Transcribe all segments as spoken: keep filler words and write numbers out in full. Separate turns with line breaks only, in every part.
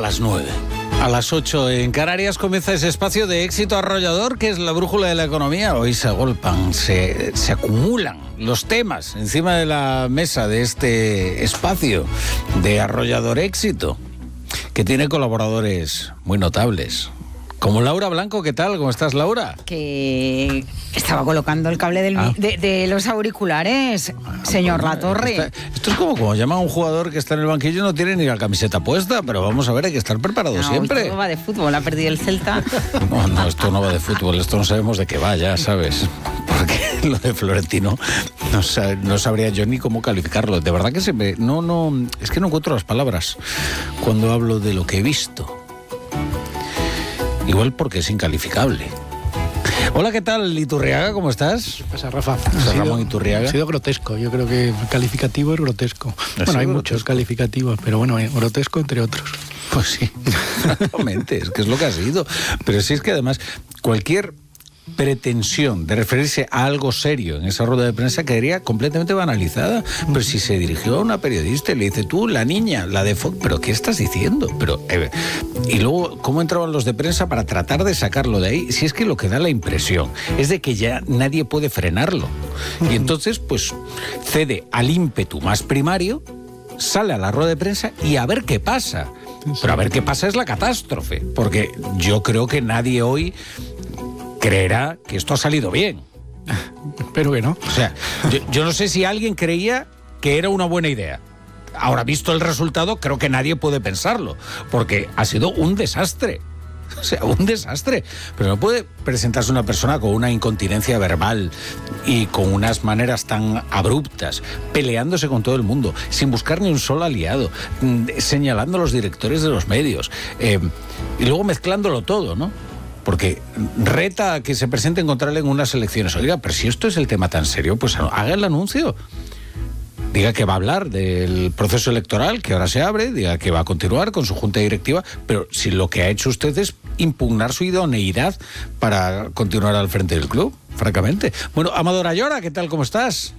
las nueve. A las ocho en Canarias comienza ese espacio de éxito arrollador que es la brújula de la economía. Hoy se agolpan, se, se acumulan los temas encima de la mesa de este espacio de arrollador éxito, que tiene colaboradores muy notables. Como Laura Blanco, ¿qué tal? ¿Cómo estás, Laura?
Que estaba colocando el cable del, ah. de, de los auriculares, ah, señor pues, Latorre.
Está, esto es como cuando llama a un jugador que está en el banquillo y no tiene ni la camiseta puesta, pero vamos a ver, hay que estar preparado
no,
siempre.
Esto no va de fútbol, ha perdido el Celta.
No, no, esto no va de fútbol, esto no sabemos de qué va ya, ¿sabes? Porque lo de Florentino no, sab, no sabría yo ni cómo calificarlo. De verdad que se me... No, no, es que no encuentro las palabras cuando hablo de lo que he visto. Igual porque es incalificable. Hola, ¿qué tal, Iturriaga? ¿Cómo estás?
¿Qué pasa, Rafa?
Ha sido, Ramón Iturriaga.
Ha sido grotesco. Yo creo que el calificativo es grotesco. Bueno, hay grotesco? muchos calificativos, pero bueno, grotesco entre otros.
Pues sí, francamente, es que es lo que ha sido. Pero sí es que además cualquier pretensión de referirse a algo serio en esa rueda de prensa quedaría completamente banalizada. Pero si se dirigió a una periodista y le dice, tú, la niña, la de Fox, ¿pero qué estás diciendo? Pero eh, y luego, ¿cómo entraban los de prensa para tratar de sacarlo de ahí? Si es que lo que da la impresión es de que ya nadie puede frenarlo. Y entonces, pues, cede al ímpetu más primario, sale a la rueda de prensa y a ver qué pasa. Pero a ver qué pasa es la catástrofe. Porque yo creo que nadie hoy creerá que esto ha salido bien.
Pero que no.
O sea, yo, yo no sé si alguien creía que era una buena idea. Ahora, visto el resultado, creo que nadie puede pensarlo, porque ha sido un desastre. O sea, un desastre. Pero no puede presentarse una persona con una incontinencia verbal y con unas maneras tan abruptas, peleándose con todo el mundo, sin buscar ni un solo aliado, señalando a los directores de los medios, eh, y luego mezclándolo todo, ¿no? Porque reta a que se presenten contra él en unas elecciones. Oiga, pero si esto es el tema tan serio, pues haga el anuncio. Diga que va a hablar del proceso electoral, que ahora se abre, diga que va a continuar con su junta directiva, pero si lo que ha hecho usted es impugnar su idoneidad para continuar al frente del club, francamente. Bueno, Amador Ayora, ¿qué tal? ¿Cómo estás?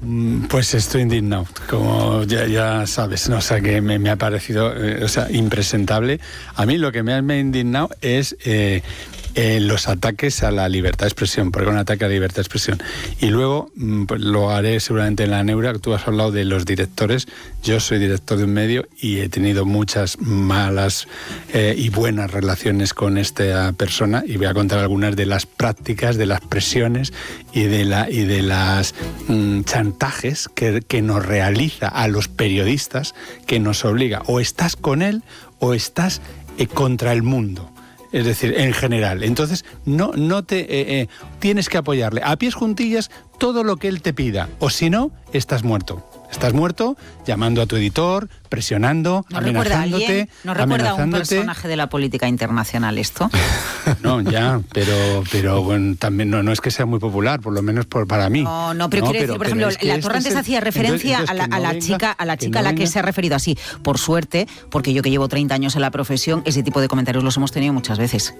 Pues estoy indignado, como ya, ya sabes, ¿no? O sea, que me, me ha parecido eh, o sea, impresentable. A mí lo que me ha, me ha indignado es eh, eh, los ataques a la libertad de expresión, porque es un ataque a la libertad de expresión. Y luego, pues, lo haré seguramente en la neura, que tú has hablado de los directores. Yo soy director de un medio y he tenido muchas malas eh, y buenas relaciones con esta persona, y voy a contar algunas de las prácticas, de las presiones y de, la, y de las mmm, chantajes que, que nos realiza a los periodistas, que nos obliga, o estás con él o estás eh, contra el mundo. Es decir, en general. Entonces, no, no te eh, eh, tienes que apoyarle a pies juntillas todo lo que él te pida, o si no, estás muerto. Estás muerto llamando a tu editor, presionando,
¿No
amenazándote.
Recuerda alguien, ¿No recuerda a un personaje de la política internacional esto?
No, ya, pero pero bueno, también no, no es que sea muy popular, por lo menos por, para mí.
No, no, pero no, quiero decir, por ejemplo, la Torre antes hacía referencia entonces, entonces a, la, a la venga, chica, a la chica a la que se ha referido así. Por suerte, porque yo que llevo treinta años en la profesión, ese tipo de comentarios los hemos tenido muchas veces.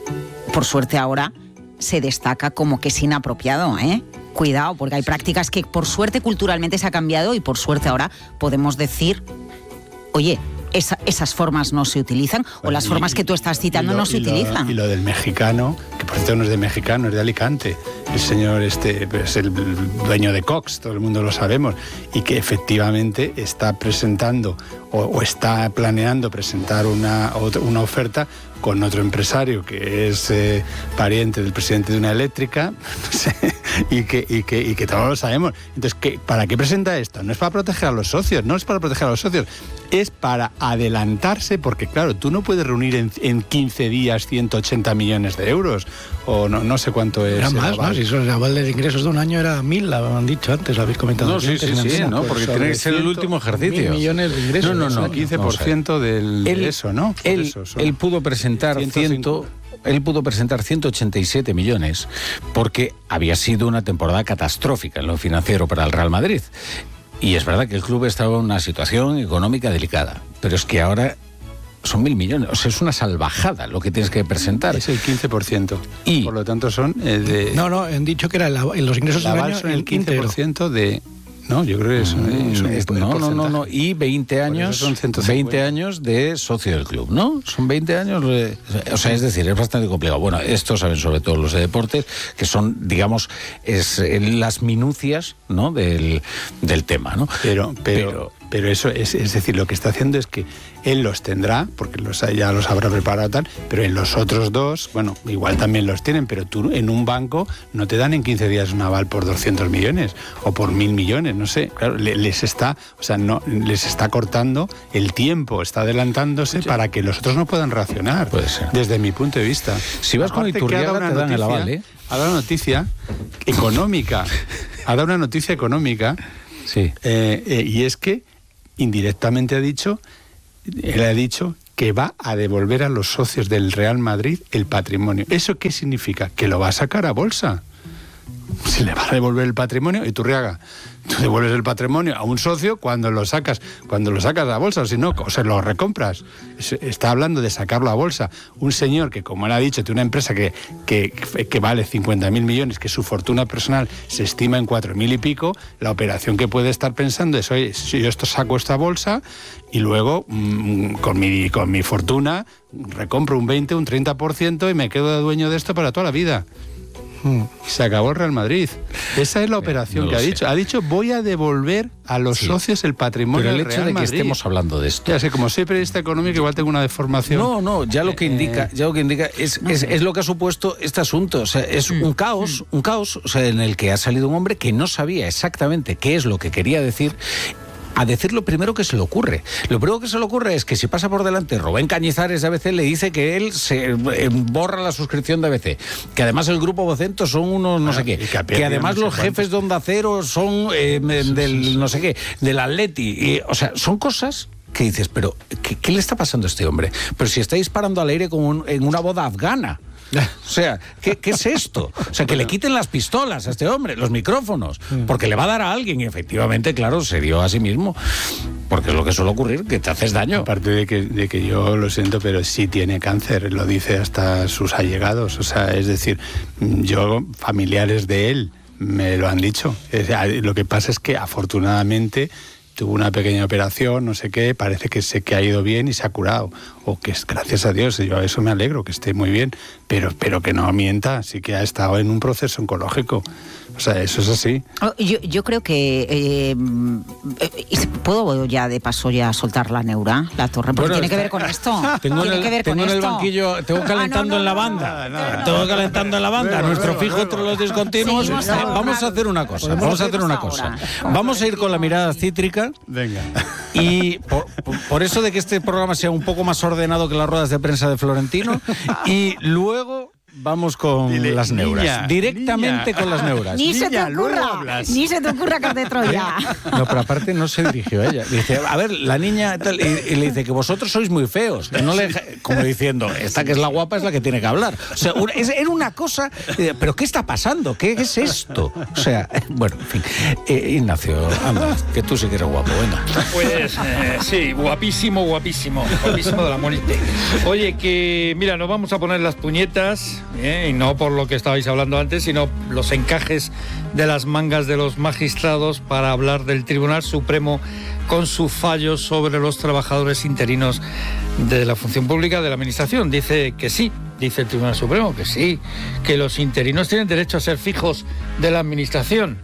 Por suerte ahora se destaca como que es inapropiado, ¿eh? Cuidado, porque hay prácticas que por suerte culturalmente se ha cambiado y por suerte ahora podemos decir, oye, esa, esas formas no se utilizan, bueno, o las y, formas que tú estás citando lo, no se y utilizan.
Lo, y lo del mexicano, que por cierto no es de mexicano, es de Alicante. El señor este es el dueño de Cox, todo el mundo lo sabemos, y que efectivamente está presentando o, o está planeando presentar una, una oferta con otro empresario que es eh, pariente del presidente de una eléctrica, no sé, y que, y que, y que todos lo sabemos. Entonces, ¿qué, ¿para qué presenta esto? No es para proteger a los socios, no es para proteger a los socios, es para adelantarse, porque claro, tú no puedes reunir en, en quince días ciento ochenta millones de euros, o no, no sé cuánto es.
Era más, más, si el aval de ingresos de un año era mil, lo han dicho antes, lo habéis comentado.
No, sí, sí, sí, sí, no, porque tiene que ser el último ejercicio.
Mil millones de ingresos.
No, no, no,
quince por ciento del,
él,
de eso, ¿no?
Él,
eso,
él pudo presentar ciento, él pudo presentar ciento ochenta y siete millones porque había sido una temporada catastrófica en lo financiero para el Real Madrid. Y es verdad que el club estaba en una situación económica delicada, pero es que ahora son mil millones, o sea, es una salvajada lo que tienes que presentar.
Es el quince por ciento.
Y,
por lo tanto son... Eh, de,
no, no, han dicho que era la, los ingresos
del
año
son el quince por ciento de... No, yo creo que eso,
mm,
es un
es, no, no, no, no, y veinte años,
son
veinte años de socio del club, ¿no? Son veinte años, de, o sea, es decir, es bastante complicado. Bueno, esto saben sobre todo los de deportes, que son, digamos, es las minucias, ¿no? Del, del tema, ¿no?
Pero, pero, pero, pero eso es, es decir, lo que está haciendo es que él los tendrá, porque los, ya los habrá preparado tal, pero en los otros dos, bueno, igual también los tienen, pero tú en un banco no te dan en quince días un aval por doscientos millones o por mil millones, no sé, claro, les está, o sea, no, les está cortando el tiempo, está adelantándose sí. para que los otros no puedan reaccionar,
puede ser.
Desde mi punto de vista.
Si vas Aparte con Iturriaga te dan noticia, el aval, ¿eh?
Ha dado una noticia económica, ha dado una noticia económica,
sí.
eh, eh, y es que indirectamente ha dicho, él ha dicho que va a devolver a los socios del Real Madrid el patrimonio. ¿Eso qué significa? Que lo va a sacar a bolsa. Se le va a devolver el patrimonio. Iturriaga, tú devuelves el patrimonio a un socio cuando lo sacas, cuando lo sacas a bolsa, o si no, o se lo recompras. Está hablando de sacarlo a bolsa. Un señor que, como él ha dicho, tiene una empresa que, que, que vale cincuenta mil millones, que su fortuna personal se estima en cuatro mil y pico, la operación que puede estar pensando es, oye, si yo esto saco esta bolsa y luego mmm, con, mi, con mi fortuna recompro un veinte, un treinta por ciento y me quedo de dueño de esto para toda la vida. Se acabó el Real Madrid. Esa es la operación no que ha sé. dicho. Ha dicho, voy a devolver a los sí. socios el patrimonio
del
Real
Madrid. Pero el hecho de que estemos hablando de esto.
Ya sé, como soy periodista económico, igual tengo una deformación.
No, no, ya lo que indica, ya lo que indica es, no es, es lo que ha supuesto este asunto. O sea, es mm. un caos, mm. un caos, o sea, en el que ha salido un hombre que no sabía exactamente qué es lo que quería decir, a decir lo primero que se le ocurre. Lo primero que se le ocurre es que si pasa por delante Rubén Cañizares de A B C, le dice que él se borra la suscripción de A B C, que además el grupo Vocento son unos no ah, sé qué, que, que además no sé los cuántos. Jefes de Onda Cero son eh, del no sé qué, del Atleti, y, o sea, son cosas que dices, pero ¿qué, qué le está pasando a este hombre? Pero si está disparando al aire como un, en una boda afgana. O sea, ¿qué, ¿qué es esto? O sea, que le quiten las pistolas a este hombre, los micrófonos, porque le va a dar a alguien y efectivamente, claro, se dio a sí mismo. Porque es lo que suele ocurrir, que te haces daño.
Aparte de que, de que yo lo siento, pero sí tiene cáncer, lo dice hasta sus allegados. O sea, es decir, yo, familiares de él, me lo han dicho. Lo que pasa es que afortunadamente tuvo una pequeña operación, no sé qué, parece que sé que ha ido bien y se ha curado. O que es, gracias a Dios, yo a eso me alegro, que esté muy bien, pero, pero que no mienta, sí que ha estado en un proceso oncológico. O sea, eso es así.
Yo, yo creo que eh, eh, puedo ya de paso ya soltar la neura, la torre, porque bueno, tiene está... que ver con esto.
Tengo,
¿Tiene
en,
que ver
tengo
con
en
esto?
el banquillo, tengo calentando ah, no, no, en la banda. No, no, no, tengo calentando en la banda. Bueno, Nuestro bueno, fijo bueno. entre los discontinuos. Sí, eh, vamos a hacer una cosa. Vamos a hacer una cosa. Vamos a ir con la mirada cítrica.
Venga.
Y por, por eso de que este programa sea un poco más ordenado que las ruedas de prensa de Florentino. Y luego vamos con Dile, las neuras. Niña, Directamente niña. con las neuras.
Ni
niña,
se te ocurra, ni se te ocurra que de Troya.
No, pero aparte no se dirigió a ella. Dice, a ver, la niña tal, y, y le dice que vosotros sois muy feos. Que no le, como diciendo, esta que es la guapa es la que tiene que hablar. O sea, una, es, era una cosa, pero ¿qué está pasando? ¿Qué es esto? O sea, bueno, en fin. Eh, Ignacio, anda, que tú sí que eres guapo, venga.
Pues eh, sí, guapísimo, guapísimo. Guapísimo de la muerte. Oye, que mira, nos vamos a poner las puñetas. ¿Eh? Y no por lo que estabais hablando antes, sino los encajes de las mangas de los magistrados para hablar del Tribunal Supremo con su fallo sobre los trabajadores interinos de la función pública de la Administración. Dice que sí, dice el Tribunal Supremo que sí, que los interinos tienen derecho a ser fijos de la Administración,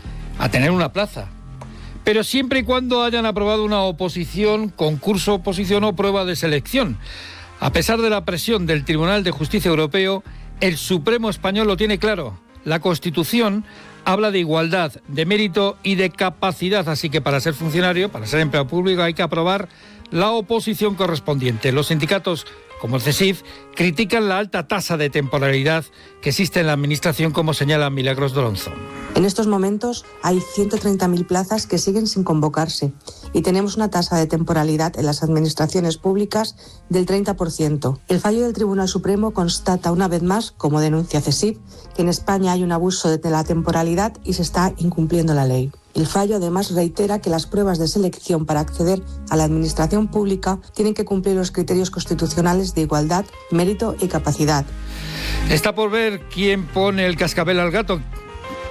a tener una plaza, pero siempre y cuando hayan aprobado una oposición, concurso, oposición o prueba de selección. A pesar de la presión del Tribunal de Justicia Europeo, el Supremo español lo tiene claro. La Constitución habla de igualdad, de mérito y de capacidad, así que para ser funcionario, para ser empleado público, hay que aprobar la oposición correspondiente. Los sindicatos, como el CESIF, critican la alta tasa de temporalidad que existe en la Administración, como señala Milagros Doronzo.
En estos momentos hay ciento treinta mil plazas que siguen sin convocarse y tenemos una tasa de temporalidad en las administraciones públicas del treinta por ciento. El fallo del Tribunal Supremo constata una vez más, como denuncia CESIF, que en España hay un abuso de la temporalidad y se está incumpliendo la ley. El fallo además reitera que las pruebas de selección para acceder a la administración pública tienen que cumplir los criterios constitucionales de igualdad, mérito y capacidad.
Está por ver quién pone el cascabel al gato.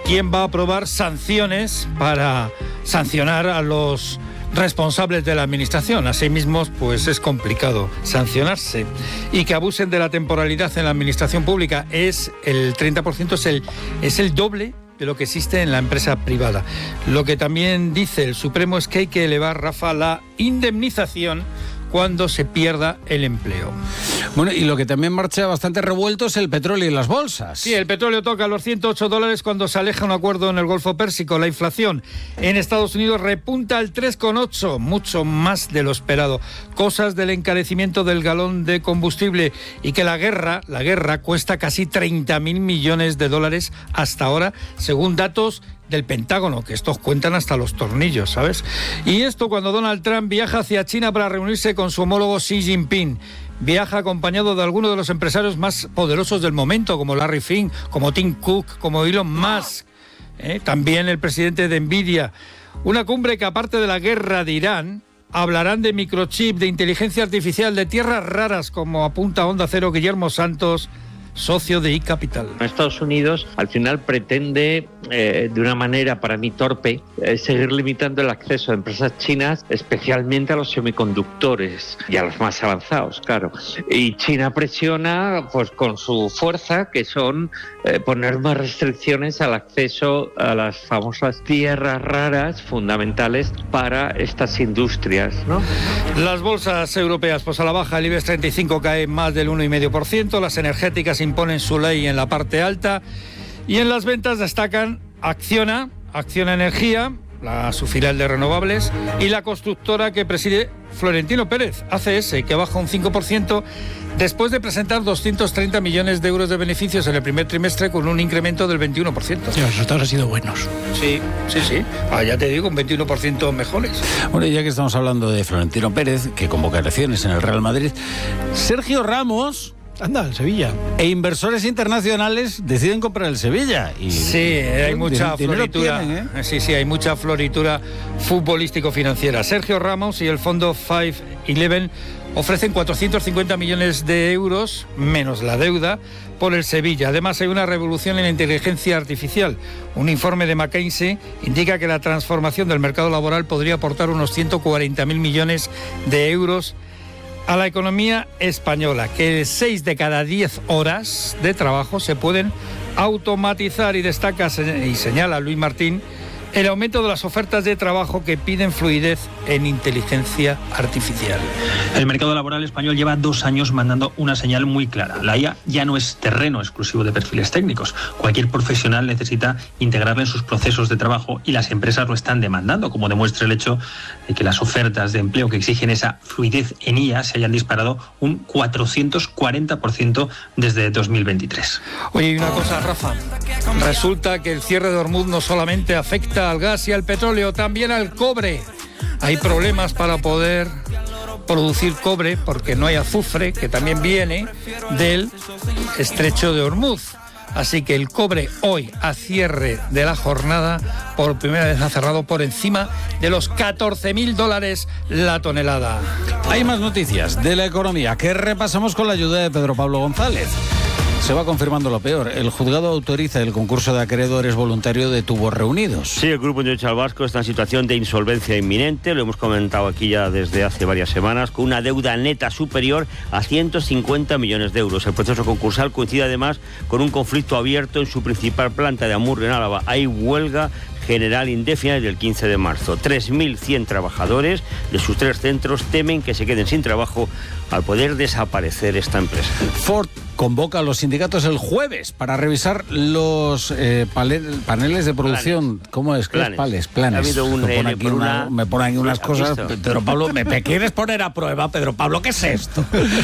quién va a aprobar sanciones para sancionar a los responsables de la administración. Asimismo, pues es complicado sancionarse. Y que abusen de la temporalidad en la administración pública es el treinta por ciento, es el, es el doble de lo que existe en la empresa privada. Lo que también dice el Supremo es que hay que elevar, Rafa, la indemnización cuando se pierda el empleo.
Bueno, y lo que también marcha bastante revuelto es el petróleo y las bolsas.
Sí, el petróleo toca los ciento ocho dólares cuando se aleja un acuerdo en el Golfo Pérsico. La inflación en Estados Unidos repunta al tres coma ocho, mucho más de lo esperado. Cosas del encarecimiento del galón de combustible y que la guerra, la guerra cuesta casi treinta mil millones de dólares hasta ahora, según datos del Pentágono, que estos cuentan hasta los tornillos, ¿sabes? Y esto cuando Donald Trump viaja hacia China para reunirse con su homólogo Xi Jinping. Viaja acompañado de algunos de los empresarios más poderosos del momento, como Larry Fink, como Tim Cook, como Elon Musk, ¿eh? También el presidente de Nvidia. Una cumbre que, aparte de la guerra de Irán, hablarán de microchip, de inteligencia artificial, de tierras raras, como apunta Onda Cero Guillermo Santos, socio de iCapital.
Estados Unidos al final pretende, eh, de una manera para mí torpe, eh, seguir limitando el acceso a empresas chinas, especialmente a los semiconductores y a los más avanzados, claro. Y China presiona pues con su fuerza, que son eh, poner más restricciones al acceso a las famosas tierras raras fundamentales para estas industrias, ¿no?
Las bolsas europeas pues a la baja, el IBEX treinta y cinco cae más del uno coma cinco por ciento, las energéticas imponen su ley en la parte alta y en las ventas destacan Acciona, Acciona Energía, la, su filial de renovables, y la constructora que preside Florentino Pérez, A C S, que baja un cinco por ciento después de presentar doscientos treinta millones de euros de beneficios en el primer trimestre con un incremento del veintiuno por ciento.
Sí, los resultados han sido buenos.
Sí, sí, sí. Ah, ya te digo, un veintiuno por ciento mejores.
Bueno, ya que estamos hablando de Florentino Pérez, que convoca elecciones en el Real Madrid, Sergio Ramos...
Anda, el Sevilla.
E inversores internacionales deciden comprar el Sevilla. Y,
sí, hay mucha floritura. Tienen, ¿eh? Sí, sí, hay mucha floritura futbolístico-financiera. Sergio Ramos y el fondo cinco once ofrecen cuatrocientos cincuenta millones de euros, menos la deuda, por el Sevilla. Además, hay una revolución en la inteligencia artificial. Un informe de McKinsey indica que la transformación del mercado laboral podría aportar unos ciento cuarenta mil millones de euros a la economía española, que seis de cada diez horas de trabajo se pueden automatizar, y destaca y señala Luis Martín el aumento de las ofertas de trabajo que piden fluidez en inteligencia artificial.
El mercado laboral español lleva dos años mandando una señal muy clara. La I A ya no es terreno exclusivo de perfiles técnicos. Cualquier profesional necesita integrarla en sus procesos de trabajo y las empresas lo están demandando, como demuestra el hecho de que las ofertas de empleo que exigen esa fluidez en I A se hayan disparado un cuatrocientos cuarenta por ciento desde dos mil veintitrés.
Oye, y una cosa, Rafa. Resulta que el cierre de Hormuz no solamente afecta al gas y al petróleo, también al cobre. Hay problemas para poder producir cobre porque no hay azufre, que también viene del estrecho de Hormuz. Así que el cobre hoy, a cierre de la jornada, por primera vez ha cerrado por encima de los catorce mil dólares la tonelada.
Hay más noticias de la economía que repasamos con la ayuda de Pedro Pablo González. Se va confirmando lo peor. El juzgado autoriza el concurso de acreedores voluntario de Tubos Reunidos.
Sí, el Grupo Industrial Vasco está en situación de insolvencia inminente, lo hemos comentado aquí ya desde hace varias semanas, con una deuda neta superior a ciento cincuenta millones de euros. El proceso concursal coincide además con un conflicto abierto en su principal planta de Amurrio, en Álava. Hay huelga general indefinida desde el quince de marzo. tres mil cien trabajadores de sus tres centros temen que se queden sin trabajo al poder desaparecer esta empresa.
Ford convoca a los sindicatos el jueves para revisar los eh, panel, paneles de producción. Planes. ¿Cómo es?
Planes.
Planes, planes.
Ha habido un,
me, pone
eh,
aquí una,
una...
me ponen aquí unas cosas.
visto?
Pedro Pablo, ¿me, ¿me quieres poner a prueba, Pedro Pablo? ¿Qué es esto?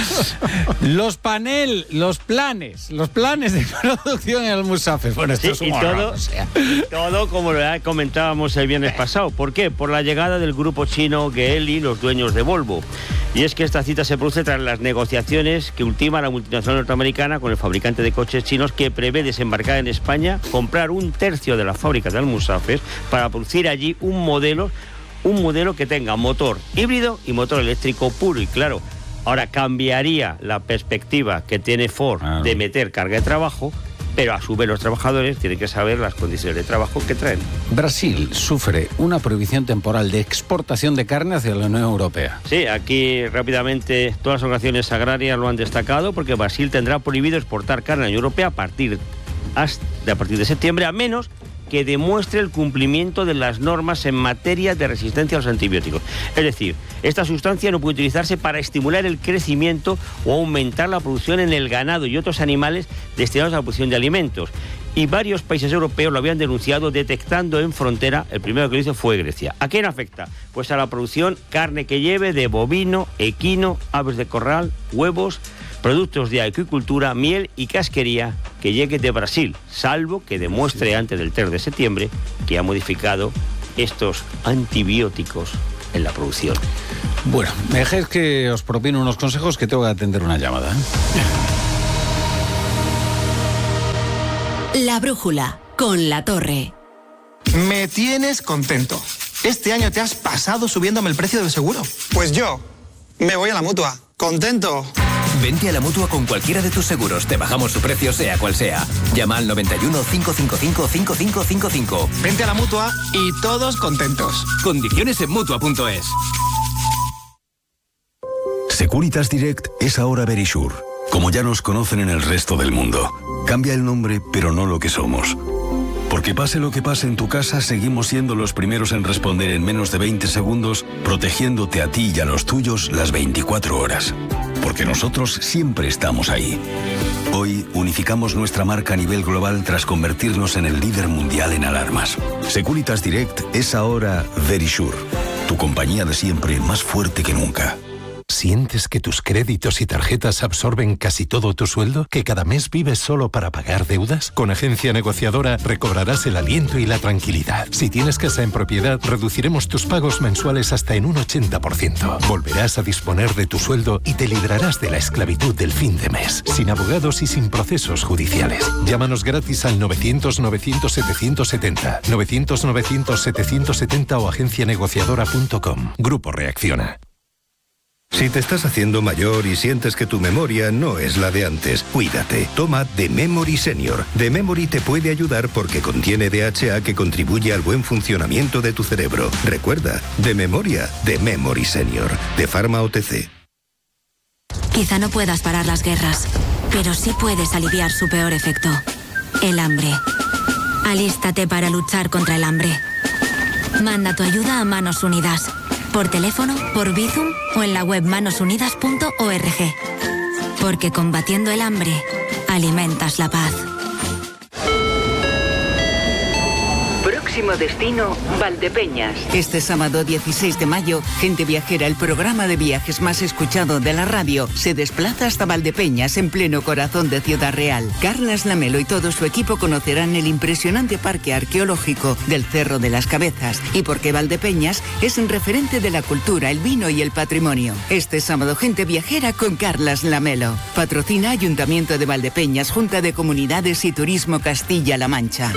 Los panel, los planes, los planes de producción en el Musafes. Bueno, esto
sí,
es un
y
horror,
todo,
o sea.
todo como lo comentábamos el viernes pasado. ¿Por qué? Por la llegada del grupo chino Geely, los dueños de Volvo. Y es que esta cita se produce tras las negociaciones que ultima la multinacional norteamericana con el fabricante de coches chinos, que prevé desembarcar en España, comprar un tercio de la fábrica de Almusafes para producir allí un modelo, un modelo que tenga motor híbrido y motor eléctrico puro. Y claro, ahora cambiaría la perspectiva que tiene Ford ah. de meter carga de trabajo, pero a su vez los trabajadores tienen que saber las condiciones de trabajo que traen.
Brasil sufre una prohibición temporal de exportación de carne hacia la Unión Europea.
Sí, aquí rápidamente todas las organizaciones agrarias lo han destacado, porque Brasil tendrá prohibido exportar carne a la Unión Europea a partir, hasta, a partir de septiembre, a menos que demuestre el cumplimiento de las normas en materia de resistencia a los antibióticos. Es decir, esta sustancia no puede utilizarse para estimular el crecimiento o aumentar la producción en el ganado y otros animales destinados a la producción de alimentos. Y varios países europeos lo habían denunciado, detectando en frontera. El primero que lo hizo fue Grecia. ¿A quién afecta? Pues a la producción carne que lleve de bovino, equino, aves de corral, huevos, productos de acuicultura, miel y casquería que llegue de Brasil, salvo que demuestre antes del tres de septiembre que ha modificado estos antibióticos en la producción.
Bueno, me dejéis que os propine unos consejos, que tengo que atender una llamada, ¿eh?
La brújula, con La Torre.
Me tienes contento. Este año te has pasado subiéndome el precio del seguro. Pues yo me voy a la Mutua. ¿Contento?
Vente a la Mutua con cualquiera de tus seguros. Te bajamos su precio, sea cual sea. Llama al noventa y uno, cinco cinco cinco, cinco cinco cinco cinco.
Vente a la Mutua y todos contentos.
Condiciones en Mutua punto es.
Securitas Direct es ahora Verisure, como ya nos conocen en el resto del mundo. Cambia el nombre, pero no lo que somos. Porque pase lo que pase en tu casa, seguimos siendo los primeros en responder en menos de veinte segundos, protegiéndote a ti y a los tuyos las veinticuatro horas. Porque nosotros siempre estamos ahí. Hoy unificamos nuestra marca a nivel global tras convertirnos en el líder mundial en alarmas. Securitas Direct es ahora Verisure, tu compañía de siempre más fuerte que nunca.
¿Sientes que tus créditos y tarjetas absorben casi todo tu sueldo? ¿Que cada mes vives solo para pagar deudas? Con Agencia Negociadora recobrarás el aliento y la tranquilidad. Si tienes casa en propiedad, reduciremos tus pagos mensuales hasta en un ochenta por ciento. Volverás a disponer de tu sueldo y te librarás de la esclavitud del fin de mes, sin abogados y sin procesos judiciales. Llámanos gratis al novecientos, novecientos, setecientos setenta, novecientos, novecientos, setecientos setenta o agencia negociadora punto com. Grupo Reacciona.
Si te estás haciendo mayor y sientes que tu memoria no es la de antes, cuídate. Toma The Memory Senior. The Memory te puede ayudar porque contiene D H A que contribuye al buen funcionamiento de tu cerebro. Recuerda, de memoria, The Memory Senior. De Pharma O T C.
Quizá no puedas parar las guerras, pero sí puedes aliviar su peor efecto: el hambre. Alístate para luchar contra el hambre. Manda tu ayuda a Manos Unidas. Por teléfono, por Bizum o en la web manos unidas punto org. Porque combatiendo el hambre, alimentas la paz.
Próximo destino, Valdepeñas.
Este sábado dieciséis de mayo, Gente Viajera, el programa de viajes más escuchado de la radio, se desplaza hasta Valdepeñas, en pleno corazón de Ciudad Real. Carlas Lamelo y todo su equipo conocerán el impresionante parque arqueológico del Cerro de las Cabezas y por qué Valdepeñas es un referente de la cultura, el vino y el patrimonio. Este sábado, Gente Viajera con Carlas Lamelo. Patrocina Ayuntamiento de Valdepeñas, Junta de Comunidades y Turismo Castilla-La Mancha.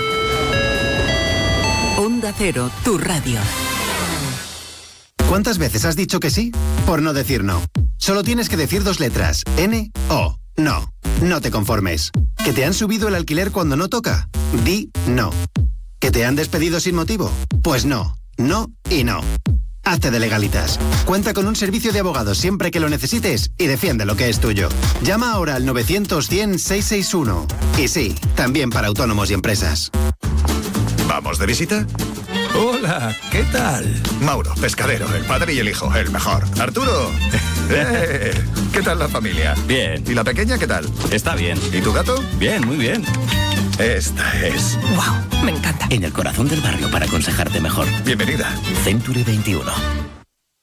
Onda Cero, tu radio.
¿Cuántas veces has dicho que sí? Por no decir no. Solo tienes que decir dos letras. N, O. No. No te conformes. ¿Que te han subido el alquiler cuando no toca? Di no. ¿Que te han despedido sin motivo? Pues no. No y no. Hazte de Legalitas. Cuenta con un servicio de abogados siempre que lo necesites y defiende lo que es tuyo. Llama ahora al novecientos, cien, seiscientos sesenta y uno. Y sí, también para autónomos y empresas.
¿Vamos de visita?
Hola, ¿qué tal?
Mauro, pescadero, el padre y el hijo, el mejor. Arturo, eh, ¿qué tal la familia?
Bien.
¿Y la pequeña qué tal?
Está bien.
¿Y tu gato?
Bien, muy bien.
Esta es...
¡Wow! Me encanta. En el corazón del barrio para aconsejarte mejor.
Bienvenida.
Century veintiuno.